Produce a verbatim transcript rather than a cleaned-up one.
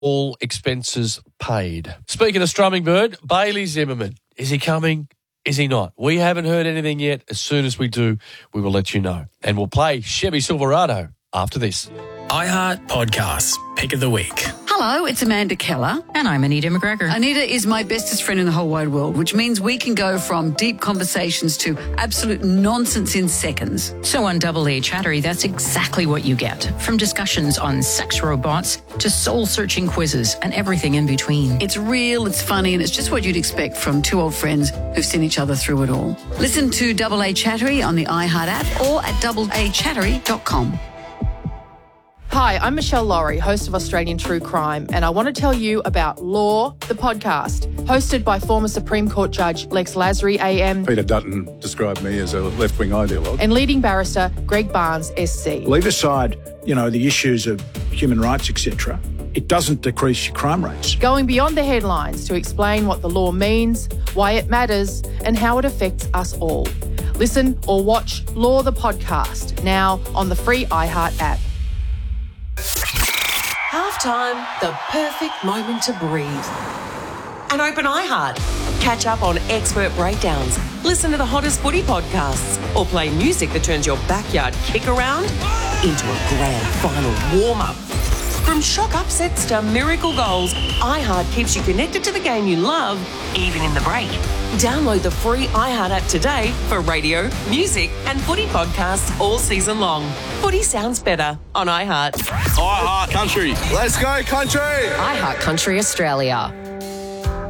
all expenses paid. Speaking of Strumming Bird, Bailey Zimmerman. Is he coming? Is he not? We haven't heard anything yet. As soon as we do, we will let you know. And we'll play Chevy Silverado after this. iHeart Podcasts, Pick of the Week. Hello, it's Amanda Keller. And I'm Anita McGregor. Anita is my bestest friend in the whole wide world, which means we can go from deep conversations to absolute nonsense in seconds. So on Double A Chattery, that's exactly what you get. From discussions on sex robots to soul-searching quizzes and everything in between. It's real, it's funny, and it's just what you'd expect from two old friends who've seen each other through it all. Listen to Double A Chattery on the iHeart app or at double a chattery dot com. Hi, I'm Michelle Laurie, host of Australian True Crime, and I want to tell you about Law, the podcast, hosted by former Supreme Court Judge Lex Lasry A M. Peter Dutton described me as a left-wing ideologue. And leading barrister Greg Barnes S C. Leave aside, you know, the issues of human rights, et cetera. It doesn't decrease your crime rates. Going beyond the headlines to explain what the law means, why it matters, and how it affects us all. Listen or watch Law, the podcast, now on the free iHeart app. Halftime, the perfect moment to breathe. And open iHeart. Catch up on expert breakdowns, listen to the hottest footy podcasts, or play music that turns your backyard kick around into a grand final warm-up. From shock upsets to miracle goals, iHeart keeps you connected to the game you love, even in the break. Download the free iHeart app today for radio, music, and footy podcasts all season long. Footy sounds better on iHeart. iHeart Country. Let's go, country. iHeart Country Australia.